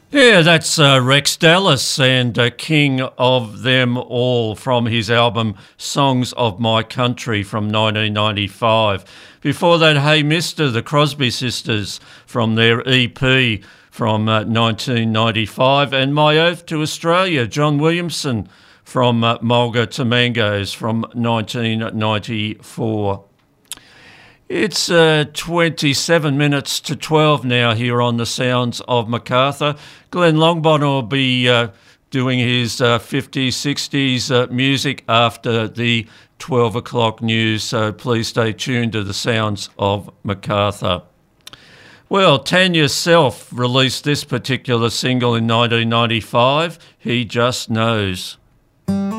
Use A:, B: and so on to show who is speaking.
A: Yeah, that's Rex Dallas and King of Them All from his album Songs of My Country from 1995. Before that, Hey Mister, the Crosby Sisters from their EP from 1995. And My Oath to Australia, John Williamson from Mulga to Mangoes from 1994. It's 27 minutes to 12 now here on the Sounds of Macarthur. Glenn Longbottom will be doing his 50s, 60s music after the 12 o'clock news, so please stay tuned to the Sounds of Macarthur. Well, Tanya Self released this particular single in 1995, He Just Knows.